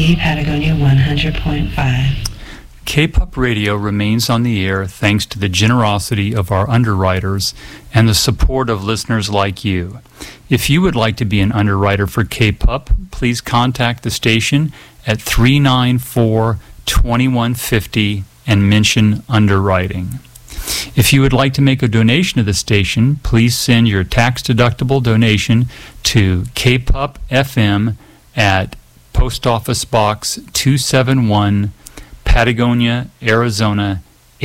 KPUB Patagonia 100.5. KPUB Radio remains on the air thanks to the generosity of our underwriters and the support of listeners like you. If you would like to be an underwriter for KPUB, please contact the station at 394-2150 and mention underwriting. If you would like to make a donation to the station, please send your tax-deductible donation to KPUB FM at Post Office Box 271, Patagonia, Arizona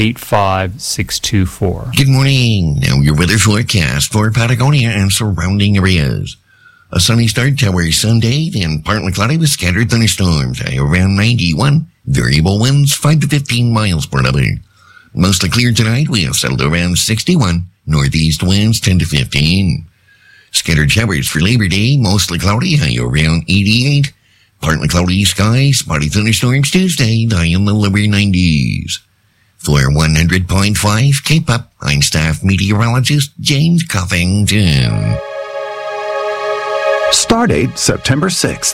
85624. Good morning. Now your weather forecast for Patagonia and surrounding areas. A sunny start towards Sunday, then partly cloudy with scattered thunderstorms. High around 91. Variable winds 5 to 15 miles per hour. Mostly clear tonight. We have settled around 61. Northeast winds 10 to 15. Scattered showers for Labor Day. Mostly cloudy. High around 88. Partly cloudy skies. Spotty thunderstorms Tuesday. High in the lower 90s. For 100.5 KPUB, I'm staff meteorologist James Covington. Stardate September 6th.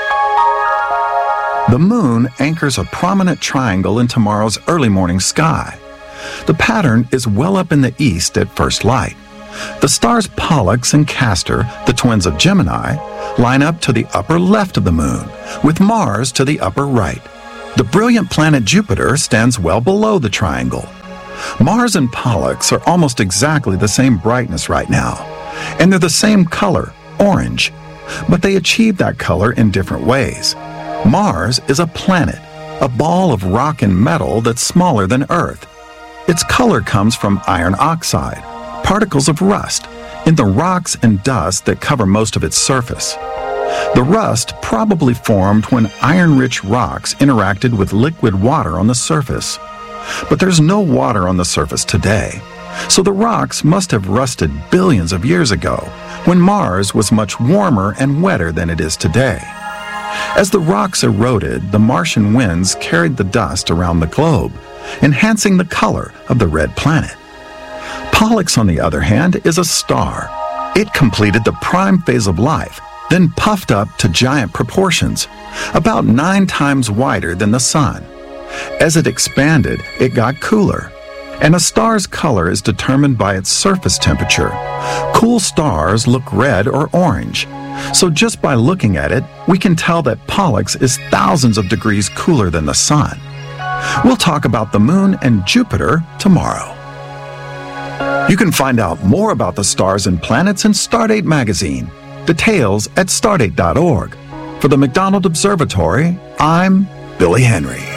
The moon anchors a prominent triangle in tomorrow's early morning sky. The pattern is well up in the east at first light. The stars Pollux and Castor, the twins of Gemini, line up to the upper left of the moon, with Mars to the upper right. The brilliant planet Jupiter stands well below the triangle. Mars and Pollux are almost exactly the same brightness right now, and they're the same color, orange, but they achieve that color in different ways. Mars is a planet, a ball of rock and metal that's smaller than Earth. Its color comes from iron oxide, particles of rust, in the rocks and dust that cover most of its surface. The rust probably formed when iron-rich rocks interacted with liquid water on the surface. But there's no water on the surface today, so the rocks must have rusted billions of years ago, when Mars was much warmer and wetter than it is today. As the rocks eroded, the Martian winds carried the dust around the globe, enhancing the color of the red planet. Pollux, on the other hand, is a star. It completed the prime phase of life, then puffed up to giant proportions, about 9 times wider than the Sun. As it expanded, it got cooler, and a star's color is determined by its surface temperature. Cool stars look red or orange, so just by looking at it, we can tell that Pollux is thousands of degrees cooler than the Sun. We'll talk about the Moon and Jupiter tomorrow. You can find out more about the stars and planets in Stardate magazine. Details at stardate.org. For the McDonald Observatory, I'm Billy Henry.